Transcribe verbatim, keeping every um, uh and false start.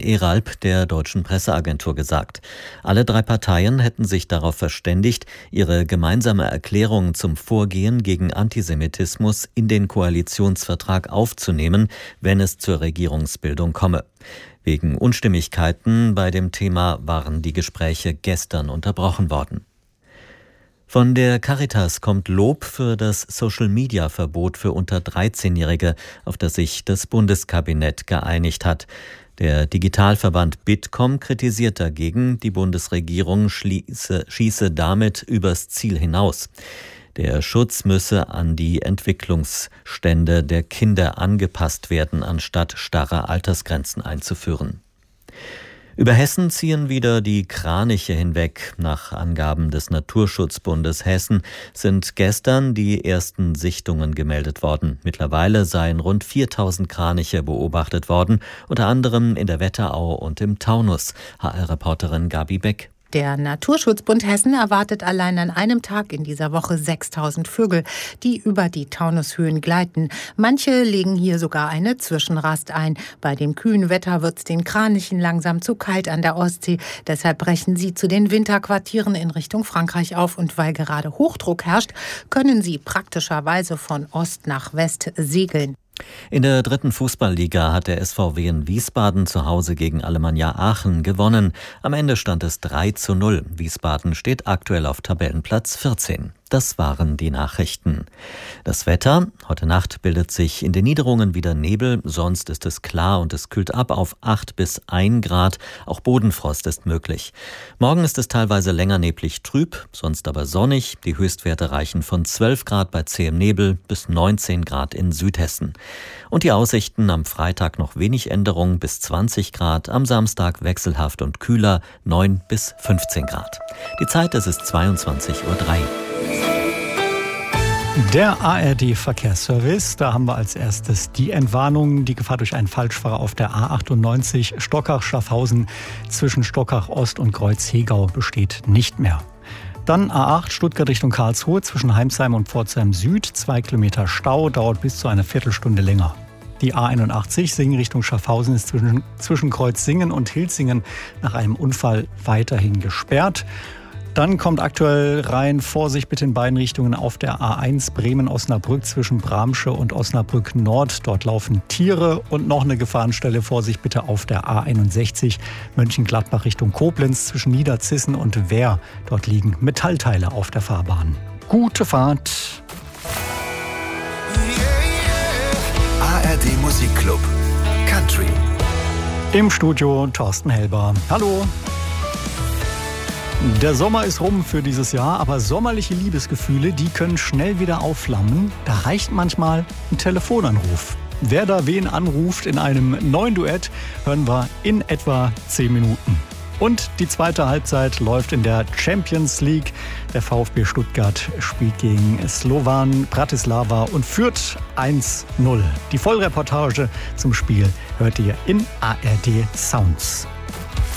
Eralb der Deutschen Presseagentur gesagt. Alle drei Parteien hätten sich darauf verständigt, ihre gemeinsame Erklärung zum Vorgehen gegen Antisemitismus in den Koalitionsvertrag aufzunehmen, wenn es zur Regierungsbildung komme. Wegen Unstimmigkeiten bei dem Thema waren die Gespräche gestern unterbrochen worden. Von der Caritas kommt Lob für das Social-Media-Verbot für unter dreizehnjährige, auf das sich das Bundeskabinett geeinigt hat. Der Digitalverband Bitkom kritisiert dagegen, die Bundesregierung schließe, schieße damit übers Ziel hinaus. Der Schutz müsse an die Entwicklungsstände der Kinder angepasst werden, anstatt starre Altersgrenzen einzuführen. Über Hessen ziehen wieder die Kraniche hinweg. Nach Angaben des Naturschutzbundes Hessen sind gestern die ersten Sichtungen gemeldet worden. Mittlerweile seien rund viertausend Kraniche beobachtet worden, unter anderem in der Wetterau und im Taunus. H R-Reporterin Gabi Beck. Der Naturschutzbund Hessen erwartet allein an einem Tag in dieser Woche sechstausend Vögel, die über die Taunushöhen gleiten. Manche legen hier sogar eine Zwischenrast ein. Bei dem kühlen Wetter wird es den Kranichen langsam zu kalt an der Ostsee. Deshalb brechen sie zu den Winterquartieren in Richtung Frankreich auf. Und weil gerade Hochdruck herrscht, können sie praktischerweise von Ost nach West segeln. In der dritten Fußballliga hat der S V W in Wiesbaden zu Hause gegen Alemannia Aachen gewonnen. Am Ende stand es drei zu null. Wiesbaden steht aktuell auf Tabellenplatz vierzehn. Das waren die Nachrichten. Das Wetter. Heute Nacht bildet sich in den Niederungen wieder Nebel. Sonst ist es klar und es kühlt ab auf acht bis ein Grad. Auch Bodenfrost ist möglich. Morgen ist es teilweise länger neblig trüb, sonst aber sonnig. Die Höchstwerte reichen von zwölf Grad bei zähem Nebel bis neunzehn Grad in Südhessen. Und die Aussichten: am Freitag noch wenig Änderung bis zwanzig Grad. Am Samstag wechselhaft und kühler neun bis fünfzehn Grad. Die Zeit, es ist zweiundzwanzig Uhr drei. Der A R D-Verkehrsservice, da haben wir als erstes die Entwarnung. Die Gefahr durch einen Falschfahrer auf der A achtundneunzig Stockach-Schaffhausen zwischen Stockach Ost und Kreuz-Hegau besteht nicht mehr. Dann A acht Stuttgart Richtung Karlsruhe zwischen Heimsheim und Pforzheim Süd. Zwei Kilometer Stau, dauert bis zu einer Viertelstunde länger. Die A einundachtzig Singen Richtung Schaffhausen ist zwischen, zwischen Kreuzsingen und Hilsingen nach einem Unfall weiterhin gesperrt. Dann kommt aktuell rein, Vorsicht bitte in beiden Richtungen auf der A eins Bremen-Osnabrück zwischen Bramsche und Osnabrück Nord. Dort laufen Tiere und noch eine Gefahrenstelle. Vorsicht bitte auf der A einundsechzig Mönchengladbach Richtung Koblenz zwischen Niederzissen und Wehr. Dort liegen Metallteile auf der Fahrbahn. Gute Fahrt! A R D Musikclub Country. Im Studio Thorsten Helber. Hallo! Der Sommer ist rum für dieses Jahr, aber sommerliche Liebesgefühle, die können schnell wieder aufflammen. Da reicht manchmal ein Telefonanruf. Wer da wen anruft in einem neuen Duett, hören wir in etwa zehn Minuten. Und die zweite Halbzeit läuft in der Champions League. Der VfB Stuttgart spielt gegen Slovan Bratislava und führt eins null. Die Vollreportage zum Spiel hört ihr in A R D Sounds.